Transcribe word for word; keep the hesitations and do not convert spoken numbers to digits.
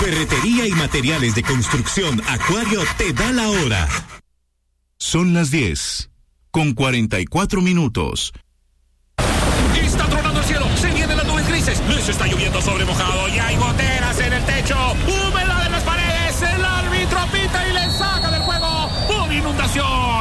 Ferretería y materiales de construcción Acuario te da la hora. Son las diez, con cuarenta y cuatro minutos. Está tronando el cielo, se vienen las nubes grises, les está lloviendo sobre mojado y hay goteras en el techo.